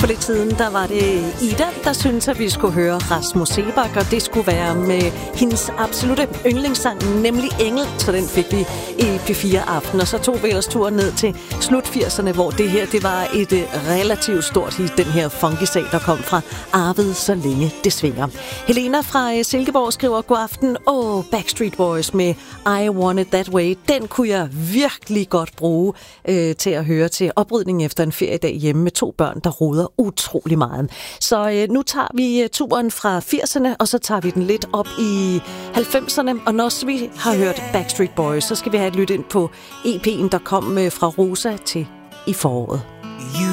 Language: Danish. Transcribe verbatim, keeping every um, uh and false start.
lidt siden, der var det Ida, der syntes, at vi skulle høre Rasmus Seebach, og det skulle være med hendes absolutte yndlingssang, nemlig Engel, så den fik vi i P fire Aften. Og så tog vi ellers turen ned til slut firserne, hvor det her, det var et relativt stort hit, den her funky-sag, der kom fra Arved, så længe det svinger. Helena fra Silkeborg skriver, god aften, åh, oh, Backstreet Boys med I Want It That Way, den kunne jeg virkelig godt bruge øh, til at høre til oprydning efter en feriedag hjemme med to børn, der roder utrolig meget. Så øh, nu tager vi turen fra firserne, og så tager vi den lidt op i halvfemserne, og når vi har hørt Backstreet Boys, så skal vi have et lyt ind på E P'en, der kom øh, fra Rosa til i foråret.